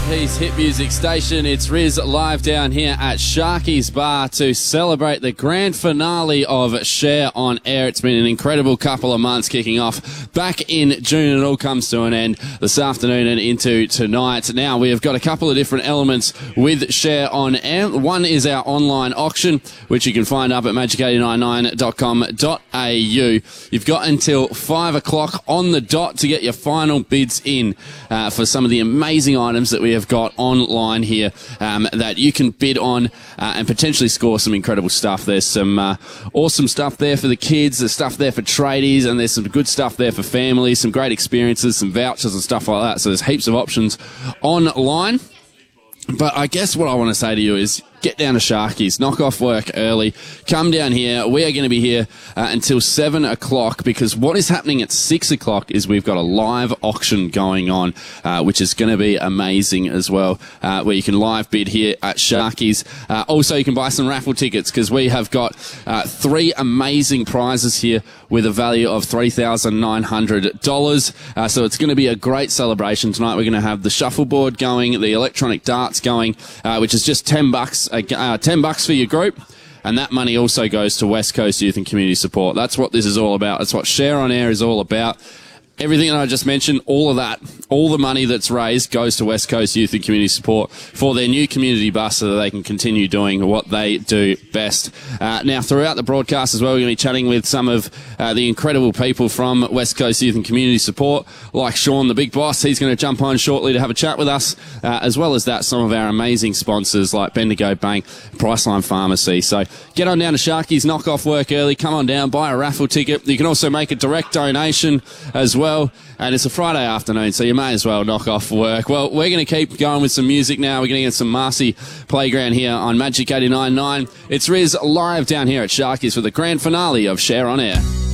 Peace Hit Music Station. It's Riz live down here at Sharky's Bar to celebrate the grand finale of Share on Air. It's been an incredible couple of months kicking off back in June, and it all comes to an end this afternoon and into tonight. Now, we have got a couple of different elements with Share on Air. One is our online auction, which you can find up at magic899.com.au. You've got until 5 o'clock on the dot to get your final bids in for some of the amazing items that we have got online here that you can bid on and potentially score some incredible stuff. There's some awesome stuff there for the kids, there's stuff there for tradies, and there's some good stuff there for families, some great experiences, some vouchers and stuff like that. So there's heaps of options online. But I guess what I want to say to you is get down to Sharky's, knock off work early, come down here. We are going to be here until 7 o'clock, because what is happening at 6 o'clock is we've got a live auction going on, which is going to be amazing as well, where you can live bid here at Sharky's. Also, you can buy some raffle tickets, because we have got 3 amazing prizes here with a value of $3,900. So it's going to be a great celebration tonight. We're going to have the shuffleboard going, the electronic darts going, which is just $10 for your group, and that money also goes to West Coast Youth and Community Support. That's what this is all about. That's what Share on Air is all about. Everything that I just mentioned, all of that, all the money that's raised goes to West Coast Youth and Community Support for their new community bus, so that they can continue doing what they do best. Now, throughout the broadcast as well, we're going to be chatting with some of the incredible people from West Coast Youth and Community Support, like Sean, the big boss. He's going to jump on shortly to have a chat with us, as well as that, some of our amazing sponsors like Bendigo Bank, Priceline Pharmacy. So get on down to Sharky's, knock off work early, come on down, buy a raffle ticket. You can also make a direct donation as well. And it's a Friday afternoon, so you may as well knock off work. Well, we're going to keep going with some music now. We're going to get some Marcy Playground here on Magic 89.9. It's Riz live down here at Sharky's for the grand finale of Share on Air.